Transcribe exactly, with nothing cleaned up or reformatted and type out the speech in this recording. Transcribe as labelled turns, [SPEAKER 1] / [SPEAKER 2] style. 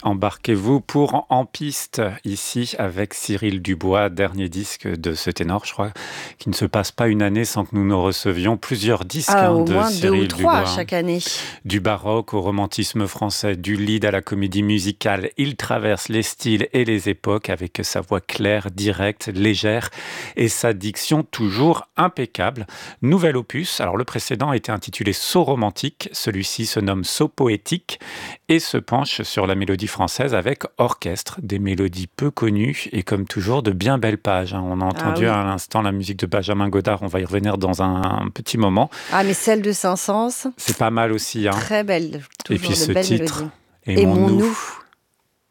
[SPEAKER 1] Embarquez-vous pour En Piste, ici, avec Cyril Dubois, dernier disque de ce ténor, je crois, qu'il ne se passe pas une année sans que nous ne recevions plusieurs disques
[SPEAKER 2] Ah,
[SPEAKER 1] hein,
[SPEAKER 2] au
[SPEAKER 1] de
[SPEAKER 2] moins deux ou
[SPEAKER 1] Cyril
[SPEAKER 2] trois
[SPEAKER 1] Dubois.
[SPEAKER 2] chaque année.
[SPEAKER 1] Du baroque au romantisme français, du lied à la comédie musicale, il traverse les styles et les époques avec sa voix claire, directe, légère et sa diction toujours impeccable. Nouvel opus, alors le précédent était intitulé Saut romantique, celui-ci se nomme Saut poétique et se penche sur la mélodie française avec orchestre, des mélodies peu connues et comme toujours de bien belles pages. On a entendu
[SPEAKER 2] Ah oui.
[SPEAKER 1] à l'instant la musique de Benjamin Godard, on va y revenir dans un petit moment.
[SPEAKER 2] Ah, mais celle de Saint-Saëns,
[SPEAKER 1] C'est pas mal aussi. Hein.
[SPEAKER 2] très belle,
[SPEAKER 1] Et
[SPEAKER 2] toujours
[SPEAKER 1] puis
[SPEAKER 2] de
[SPEAKER 1] ce
[SPEAKER 2] belles
[SPEAKER 1] titre,
[SPEAKER 2] mélodies.
[SPEAKER 1] Aimons-nous.
[SPEAKER 2] Aimons-nous.